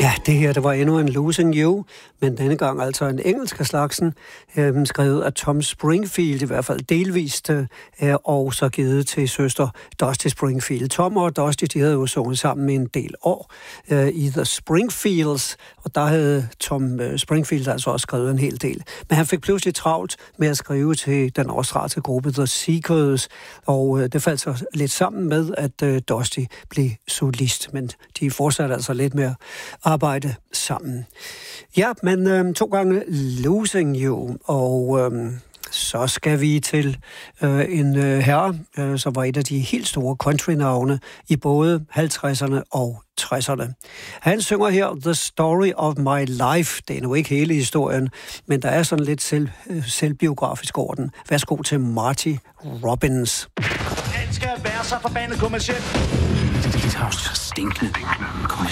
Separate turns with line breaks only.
Ja, det her, det var endnu en Losing You, men denne gang altså en engelsk af slagsen, skrevet af Tom Springfield, i hvert fald delvist, og så givet til søster Dusty Springfield. Tom og Dusty, de havde jo sunget sammen i en del år i The Springfields, og der havde Tom Springfield altså også skrevet en hel del. Men han fik pludselig travlt med at skrive til den australske gruppe The Seekers, og det faldt så lidt sammen med, at Dusty blev solist, men de fortsatte altså lidt mere arbejde sammen. Ja, men 2 gange Losing You, og så skal vi til en herre, som var et af de helt store country-navne i både 50'erne og 60'erne. Han synger her The Story of My Life. Det er nu ikke hele historien, men der er sådan lidt selvbiografisk over den. Værsgo til Marty Robbins.
Den skal være så forbandet kommercielt.
Det er så stinkende kommercielt.